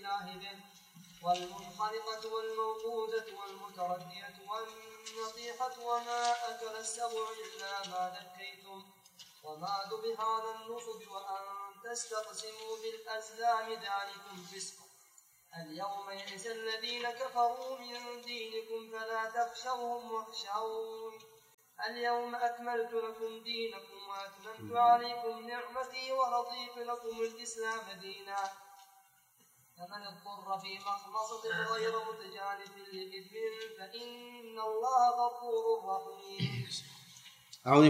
الله به والمنخنقة والموقوذة والمتردية والنطيحة وما أكل السبع إلا ما ذكيتم وما ذبح على النصب وأن تستقسموا بالأزلام ذلكم فسق. اليوم يئس الذين كفروا من دينكم فلا تخشوهم واخشون اليوم أكملت لكم دينكم وأتممت عليكم نعمتي ورضيت لكم الإسلام دينا. فمن اضطر في مخمصة غير متجانف لإثم فإن الله غفور رحيم.